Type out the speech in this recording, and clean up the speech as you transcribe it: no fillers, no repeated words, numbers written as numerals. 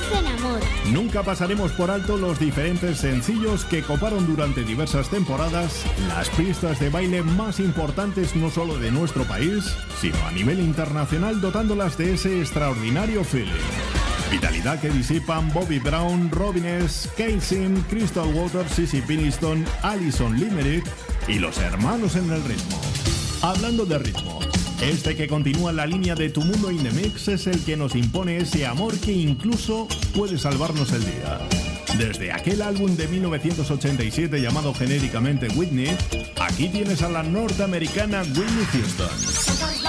en amor. Nunca pasaremos por alto los diferentes sencillos que coparon durante diversas temporadas las pistas de baile más importantes no solo de nuestro país, sino a nivel internacional, dotándolas de ese extraordinario feeling. Vitalidad que disipan Bobby Brown, Robin S., K-Sim, Crystal Waters, Sissy Peniston, Alison Limerick y los hermanos en el ritmo. Hablando de ritmo, este que continúa la línea de Tu Mundo in the Mix es el que nos impone ese amor que incluso puede salvarnos el día. Desde aquel álbum de 1987 llamado genéricamente Whitney, aquí tienes a la norteamericana Whitney Houston.